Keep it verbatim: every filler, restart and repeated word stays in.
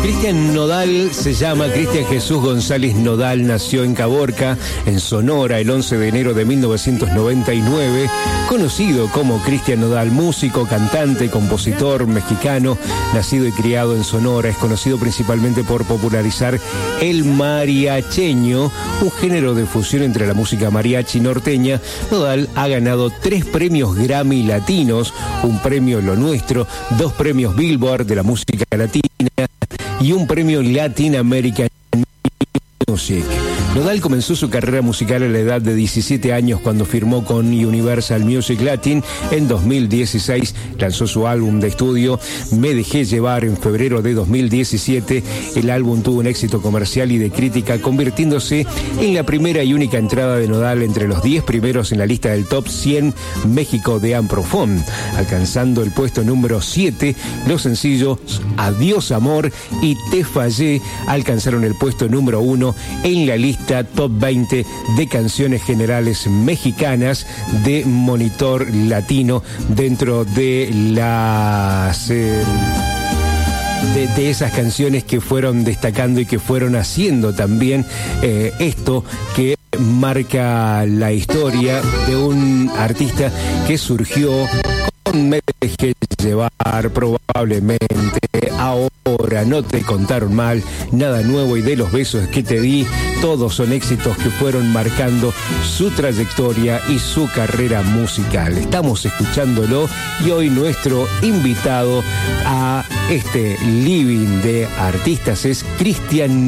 Cristian Nodal se llama Cristian Jesús González Nodal, nació en Caborca, en Sonora, el once de enero de mil novecientos noventa y nueve, conocido como Cristian Nodal, músico, cantante, compositor mexicano, nacido y criado en Sonora, es conocido principalmente por popularizar el mariacheño, un género de fusión entre la música mariachi y norteña. Nodal ha ganado tres premios Grammy latinos, un premio Lo Nuestro, dos premios Billboard de la música latina y un premio Latin American Music. Nodal comenzó su carrera musical a la edad de diecisiete años cuando firmó con Universal Music Latin. En dos mil dieciséis lanzó su álbum de estudio Me Dejé Llevar en febrero de dos mil diecisiete. El álbum tuvo un éxito comercial y de crítica, convirtiéndose en la primera y única entrada de Nodal entre los diez primeros en la lista del Top cien México de Amprofon, alcanzando el puesto número siete. Los sencillos Adiós Amor y Te Fallé alcanzaron el puesto número uno en la lista Top veinte de canciones generales mexicanas de Monitor Latino, dentro de las eh, de, de esas canciones que fueron destacando y que fueron haciendo también eh, esto que marca la historia de un artista que surgió con Me Dejé Llevar, probablemente, Ahora, No Te Contaron Mal, Nada Nuevo y De los Besos que Te Di. Todos son éxitos que fueron marcando su trayectoria y su carrera musical. Estamos escuchándolo y hoy nuestro invitado a este living de artistas es Cristian